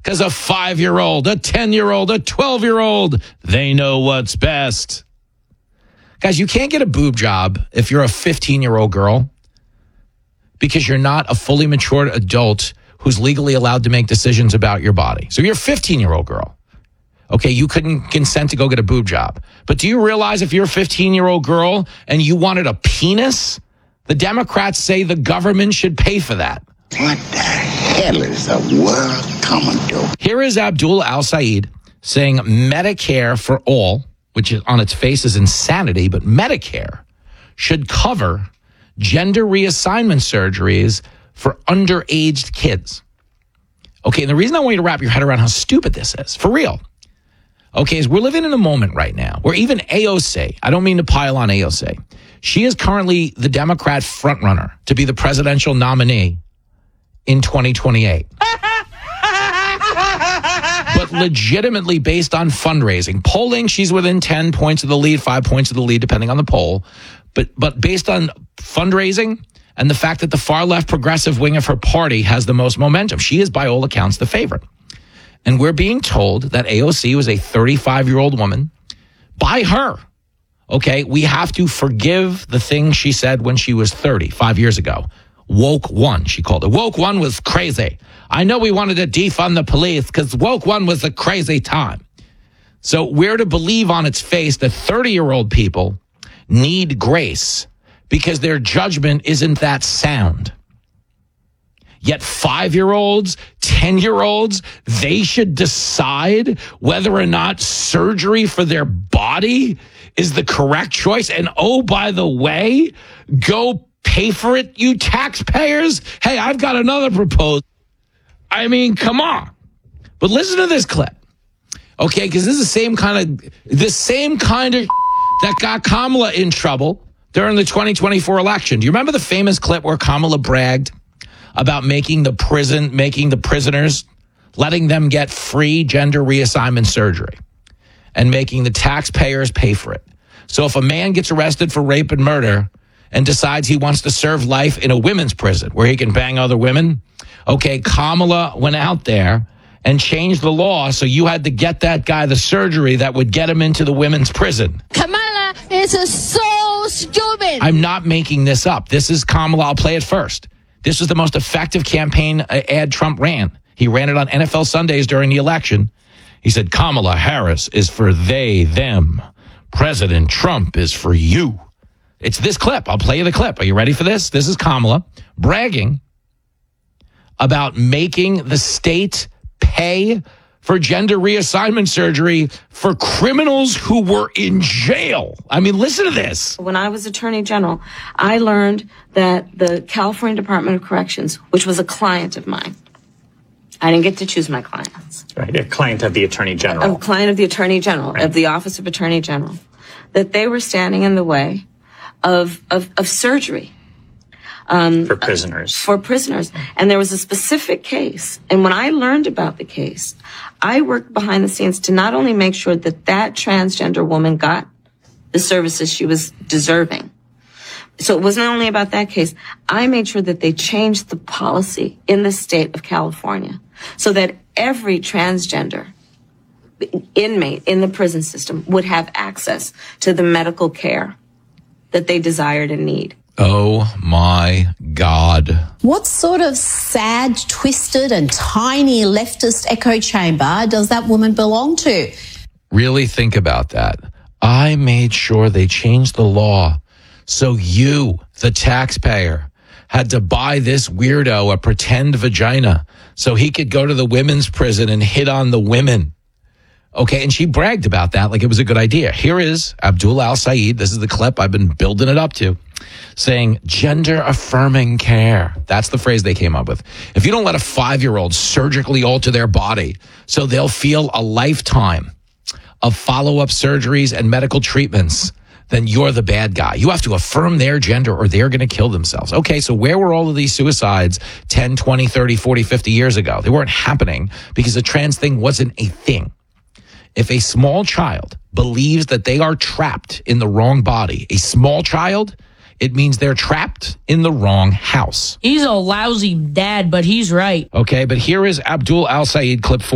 Because a 5-year-old, a 10-year-old, a 12-year-old, they know what's best. Guys, you can't get a boob job if you're a 15-year-old girl because you're not a fully matured adult who's legally allowed to make decisions about your body. So you're a 15-year-old girl. Okay, you couldn't consent to go get a boob job. But do you realize if you're a 15-year-old girl and you wanted a penis, the Democrats say the government should pay for that? What the hell is the world coming to? Here is Abdul Al-Sayed saying Medicare for all, which is on its face is insanity, but Medicare should cover gender reassignment surgeries for underaged kids. Okay, and the reason I want you to wrap your head around how stupid this is, for real, okay, is we're living in a moment right now where even AOC, I don't mean to pile on AOC, she is currently the Democrat frontrunner to be the presidential nominee in 2028. But legitimately based on fundraising. Polling, she's within 10 points of the lead, 5 points of the lead, depending on the poll. But based on fundraising and the fact that the far left progressive wing of her party has the most momentum, she is by all accounts the favorite. And we're being told that AOC was a 35-year-old woman. By her, okay, we have to forgive the thing she said when she was 30, 5 years ago. Woke one, she called it. Woke one was crazy. I know we wanted to defund the police because woke one was a crazy time. So we're to believe on its face that 30-year-old people need grace because their judgment isn't that sound. Yet 5-year-olds, 10-year-olds, they should decide whether or not surgery for their body is the correct choice. And oh, by the way, go pay for it, you taxpayers. Hey, I've got another proposal. I mean, come on. But listen to this clip. Okay, because this is the same kind of that got Kamala in trouble during the 2024 election. Do you remember the famous clip where Kamala bragged about making the prisoners, letting them get free gender reassignment surgery and making the taxpayers pay for it? So if a man gets arrested for rape and murder and decides he wants to serve life in a women's prison where he can bang other women, okay, Kamala went out there and changed the law so you had to get that guy the surgery that would get him into the women's prison. Kamala is so stupid. I'm not making this up. This is Kamala. I'll play it first. This was the most effective campaign ad Trump ran. He ran it on NFL Sundays during the election. He said, Kamala Harris is for they, them. President Trump is for you. It's this clip. I'll play you the clip. Are you ready for this? This is Kamala bragging about making the state pay for gender reassignment surgery for criminals who were in jail. I mean, listen to this. When I was Attorney General, I learned that the California Department of Corrections, which was a client of mine, I didn't get to choose my clients. Right, a client of the Attorney General. A client of the Attorney General, right. Of the Office of Attorney General, that they were standing in the way of surgery. For prisoners. For prisoners. And there was a specific case. And when I learned about the case, I worked behind the scenes to not only make sure that that transgender woman got the services she was deserving. So it wasn't only about that case. I made sure that they changed the policy in the state of California so that every transgender inmate in the prison system would have access to the medical care that they desired and need. Oh, my God. What sort of sad, twisted and tiny leftist echo chamber does that woman belong to? Really think about that. I made sure they changed the law so you, the taxpayer, had to buy this weirdo a pretend vagina so he could go to the women's prison and hit on the women. Okay, and she bragged about that like it was a good idea. Here is Abdul Al-Sayed. This is the clip I've been building it up to, saying gender-affirming care. That's the phrase they came up with. If you don't let a 5-year-old surgically alter their body so they'll feel a lifetime of follow-up surgeries and medical treatments, then you're the bad guy. You have to affirm their gender or they're going to kill themselves. Okay, so where were all of these suicides 10, 20, 30, 40, 50 years ago? They weren't happening because the trans thing wasn't a thing. If a small child believes that they are trapped in the wrong body, a small child, it means they're trapped in the wrong house. He's a lousy dad, but he's right. Okay, but here is Abdul Al-Sayed clip 4.